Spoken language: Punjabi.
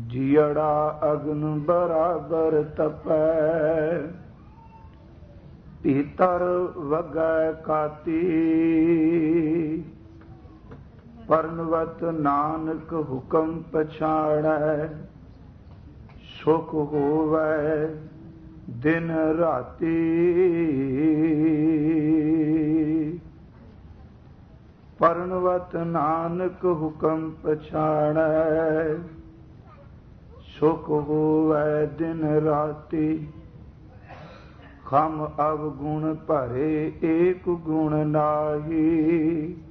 ਜੀੜਾ ਅਗਨ ਬਰਾਬਰ ਤਪੈ, ਭੀਤਰ ਵਗੈ ਕਾਤੀ। ਪਰਨਵਤ ਨਾਨਕ ਹੁਕਮ ਪਛਾਣੈ, ਸੁਖ ਹੋਵੈ ਦਿਨ ਰਾਤੀ। ਪਰਨਵਤ ਨਾਨਕ ਹੁਕਮ ਪਛਾਣੈ, ਸੁਖ ਹੋਵੈ ਦਿਨ ਰਾਤੀ। ਖਮ ਅਵਗੁਣ ਭਰੇ ਏਕ ਗੁਣ ਨਾਹੀ,